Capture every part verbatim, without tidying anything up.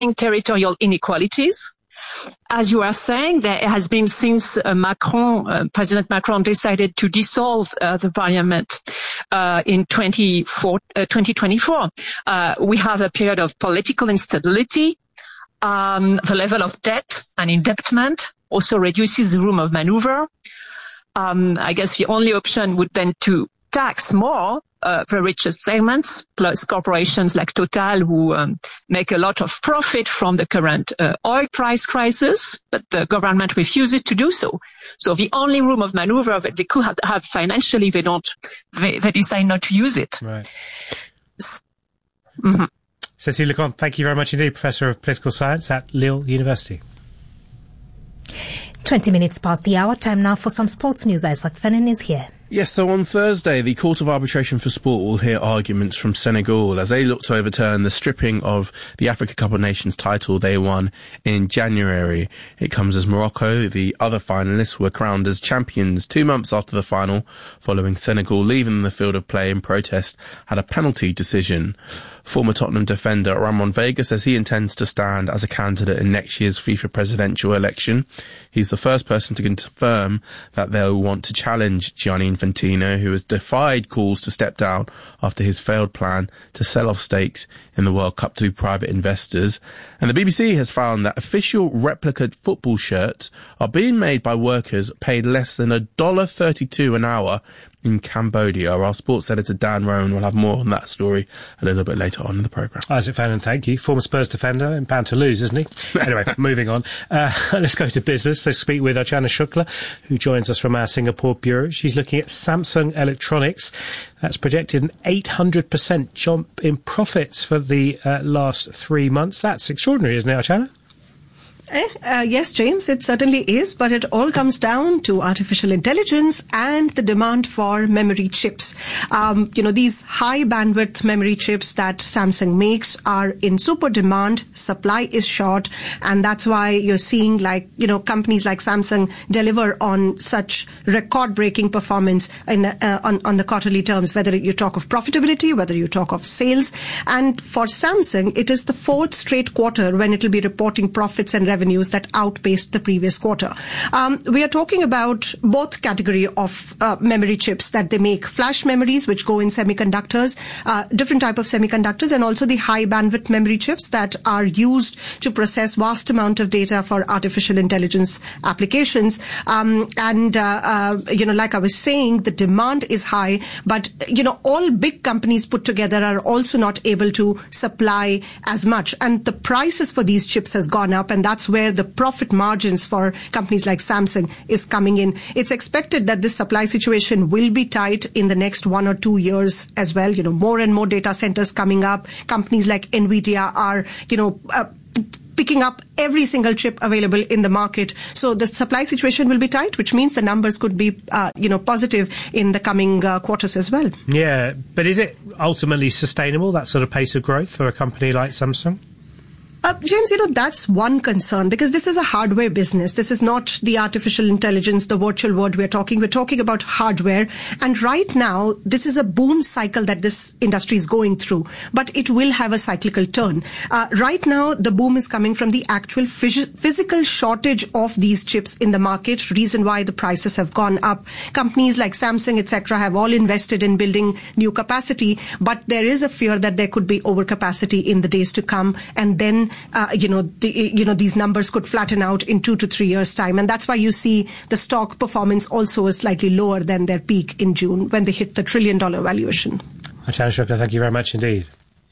territorial inequalities. As you are saying, there has been since uh, Macron, uh, President Macron decided to dissolve uh, the parliament uh, in twenty twenty-four. Uh, we have a period of political instability. Um, the level of debt and indebtedness also reduces the room of maneuver. Um, I guess the only option would then to tax more uh, the richest segments, plus corporations like Total, who um, make a lot of profit from the current uh, oil price crisis, but the government refuses to do so. So the only room of maneuver that they could have, have financially, they don't, they, they decide not to use it. Right. Mm-hmm. Cécile Leconte, thank you very much indeed, Professor of Political Science at Lille University. twenty minutes past the hour, time now for some sports news. Isaac Fennan is here. Yes, so on Thursday, the Court of Arbitration for Sport will hear arguments from Senegal as they look to overturn the stripping of the Africa Cup of Nations title they won in January. It comes as Morocco, the other finalists, were crowned as champions two months after the final, following Senegal leaving the field of play in protest at a penalty decision. Former Tottenham defender Ramon Vega says he intends to stand as a candidate in next year's FIFA presidential election. He's the first person to confirm that they'll want to challenge Gianni Infantino, who has defied calls to step down after his failed plan to sell off stakes in the World Cup to private investors. And the B B C has found that official replica football shirts are being made by workers paid less than one dollar thirty-two an hour in Cambodia. Our sports editor Dan Rowan will have more on that story a little bit later on in the programme. Isaac Fannin, thank you. Former Spurs defender and bound to lose, isn't he? Anyway, moving on. Uh, let's go to business. Let's speak with Archana Shukla, who joins us from our Singapore bureau. She's looking at Samsung Electronics. That's projected an eight hundred percent jump in profits for the uh, last three months. That's extraordinary, isn't it, Archana? Uh, yes, James, it certainly is, but it all comes down to artificial intelligence and the demand for memory chips. Um, you know, these high bandwidth memory chips that Samsung makes are in super demand. Supply is short, and that's why you're seeing, like, you know, companies like Samsung deliver on such record-breaking performance in uh, on, on the quarterly terms, whether you talk of profitability, whether you talk of sales. And for Samsung, it is the fourth straight quarter when it will be reporting profits and revenue revenues that outpaced the previous quarter. Um, we are talking about both category of uh, memory chips that they make: flash memories, which go in semiconductors, uh, different type of semiconductors, and also the high bandwidth memory chips that are used to process vast amount of data for artificial intelligence applications. Um, and uh, uh, you know, like I was saying, the demand is high, but you know, all big companies put together are also not able to supply as much, and the prices for these chips has gone up, and that's where the profit margins for companies like Samsung is coming in. It's expected that this supply situation will be tight in the next one or two years as well. You know, more and more data centers coming up. Companies like Nvidia are, you know, uh, picking up every single chip available in the market. So the supply situation will be tight, which means the numbers could be, uh, you know, positive in the coming uh, quarters as well. Yeah, but is it ultimately sustainable, that sort of pace of growth for a company like Samsung? Uh, James, you know, that's one concern, because this is a hardware business. This is not the artificial intelligence, the virtual world we're talking. We're talking about hardware. And right now, this is a boom cycle that this industry is going through, but it will have a cyclical turn. Uh, right now, the boom is coming from the actual phys- physical shortage of these chips in the market, reason why the prices have gone up. Companies like Samsung, et cetera, have all invested in building new capacity, but there is a fear that there could be overcapacity in the days to come, and then Uh, you know, the, you know, these numbers could flatten out in two to three years' time. And that's why you see the stock performance also is slightly lower than their peak in June when they hit the trillion dollar valuation. Archana Shukla, thank you very much indeed.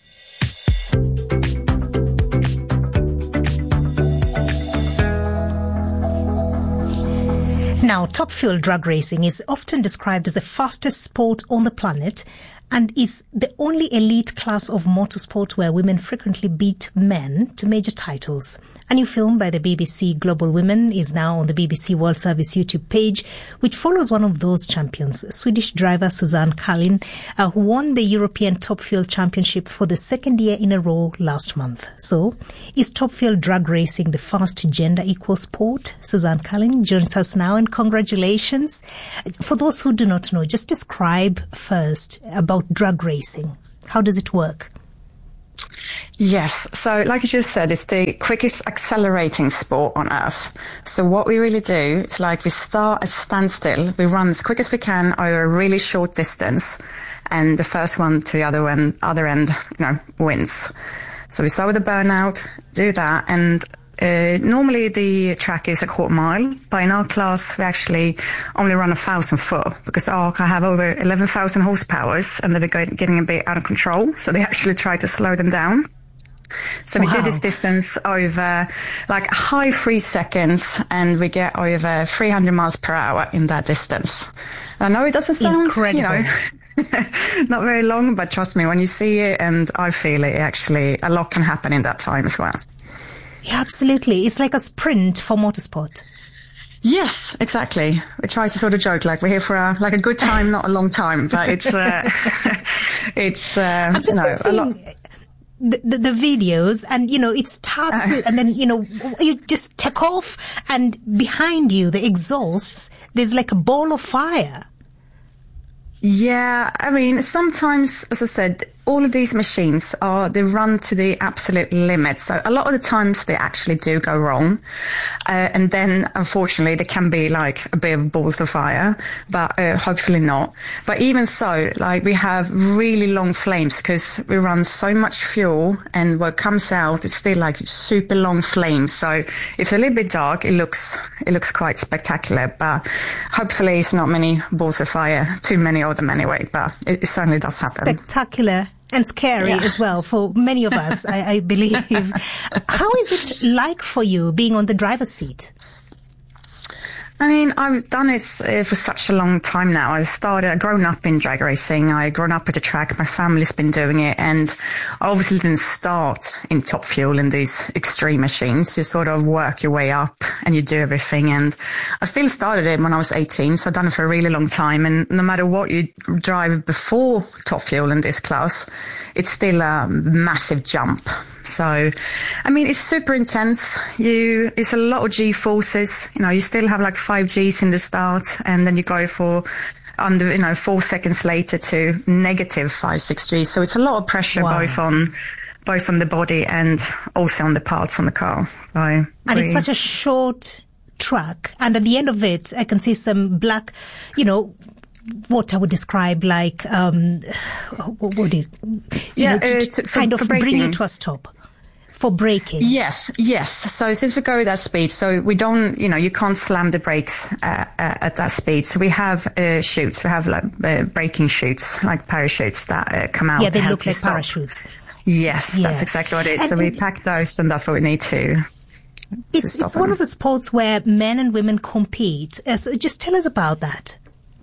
Now, Top Fuel drag racing is often described as the fastest sport on the planet, and is the only elite class of motorsport where women frequently beat men to major titles. A new film by the B B C Global Women is now on the B B C World Service YouTube page, which follows one of those champions, Swedish driver Susanne Kallin, uh, who won the European Top Fuel Championship for the second year in a row last month. So, is Top Fuel drag racing the first gender-equal sport? Susanne Kallin joins us now, and congratulations. For those who do not know, just describe first about drag racing. How does it work? Yes. So like you just said, it's the quickest accelerating sport on earth. So what we really do is like we start at standstill. We run as quick as we can over a really short distance. And the first one to the other end, other end, you know, wins. So we start with a burnout, do that. And uh, normally the track is a quarter mile. But in our class, we actually only run a thousand foot because our car have over eleven thousand horsepower and they're getting a bit out of control. So they actually try to slow them down. So wow. we do this distance over like high three seconds and we get over three hundred miles per hour in that distance. And I know it doesn't sound, Incredible. you know, not very long, but trust me, when you see it and I feel it, actually a lot can happen in that time as well. Yeah, absolutely. It's like a sprint for motorsport. Yes, exactly. We try to sort of joke like we're here for a, like a good time, not a long time, but it's, uh, it's, uh, I've just you know, been seeing- a lot. The, the, the videos and, you know, it starts uh, with, and then, you know, you just take off and behind you, the exhausts, there's like a ball of fire. Yeah, I mean, sometimes, as I said, all of these machines are, they run to the absolute limit. So a lot of the times they actually do go wrong. Uh, and then unfortunately there can be like a bit of balls of fire, but uh, hopefully not. But even so, like we have really long flames because we run so much fuel and what comes out is still like super long flames. So if it's a little bit dark, it looks, it looks quite spectacular, but hopefully it's not many balls of fire, too many of them anyway, but it, it certainly does happen. Spectacular. And scary yeah. as well for many of us, I, I believe. How is it like for you being on the driver's seat? I mean, I've done it uh, for such a long time now. I started, I've grown up in drag racing. I grown up at the track. My family's been doing it. And I obviously didn't start in Top Fuel in these extreme machines. You sort of work your way up and you do everything. And I still started it when I was eighteen. So I've done it for a really long time. And no matter what you drive before Top Fuel in this class, it's still a massive jump. So, I mean, it's super intense. You, it's a lot of G forces. You know, you still have like five G's in the start and then you go for under, you know, four seconds later to negative five, six G's. So it's a lot of pressure wow. both on, both on the body and also on the parts on the car. So, and we, it's such a short track. And at the end of it, I can see some black, you know, what I would describe like, um, what would it, you yeah, know, uh, to, to, kind for, of for bring you to a stop. For braking. Yes, yes. So since we go at that speed, so we don't, you know, you can't slam the brakes uh, uh, at that speed. So we have uh, chutes. We have like uh, braking chutes, like parachutes that uh, come out. Yeah, they to look help like stop. parachutes. Yes, yeah. that's exactly what it is. And so we pack those, and that's what we need to. It's to it's one of the sports where men and women compete. Uh, so just tell us about that.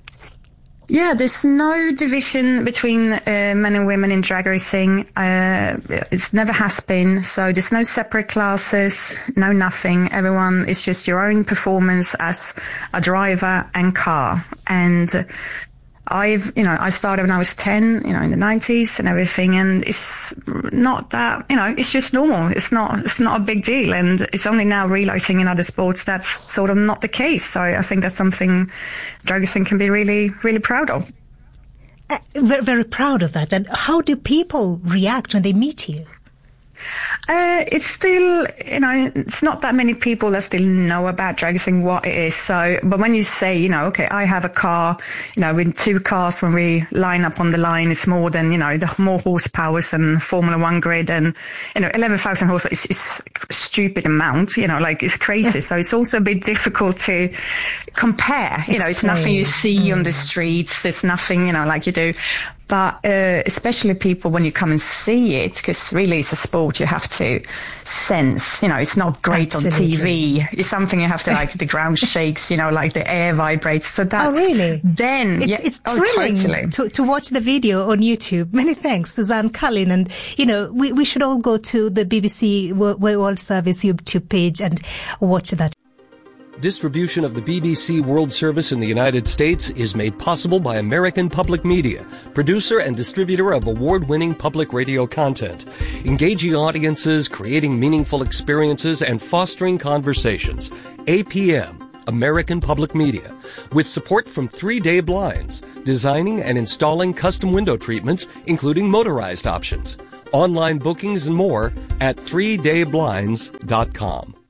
Yeah, there's no division between uh, men and women in drag racing. Uh, it never has been. So there's no separate classes, no nothing. Everyone is just your own performance as a driver and car. And uh, I've, you know, I started when I was ten, you know, in the nineties and everything. And it's not that, you know, it's just normal. It's not, it's not a big deal. And it's only now realizing in other sports that's sort of not the case. So I think that's something drag racing can be really, really proud of. Uh, very, very proud of that. And how do people react when they meet you? Uh, it's still, you know, it's not that many people that still know about drag racing, what it is. So, but when you say, you know, okay, I have a car, you know, with two cars, when we line up on the line, it's more than, you know, the more horsepower than Formula One grid, and, you know, eleven thousand horsepower is, is a stupid amount, you know, like it's crazy. So it's also a bit difficult to compare, you know, it's nothing you see mm. on the streets. It's nothing, you know, like you do. But uh, especially people when you come and see it, because really it's a sport you have to sense. You know, it's not great Absolutely. on T V. It's something you have to, like, the ground shakes, you know, like the air vibrates. So that's... Oh, really? Then... It's, yeah, it's oh, thrilling totally. to, to watch the video on YouTube. Many thanks, Suzanne Cullen. And, you know, we, we should all go to the B B C World Service YouTube page and watch that. Distribution of the B B C World Service in the United States is made possible by American Public Media, producer and distributor of award-winning public radio content, engaging audiences, creating meaningful experiences, and fostering conversations. A P M, American Public Media, with support from Three Day Blinds, designing and installing custom window treatments, including motorized options. online bookings, and more at three day blinds dot com.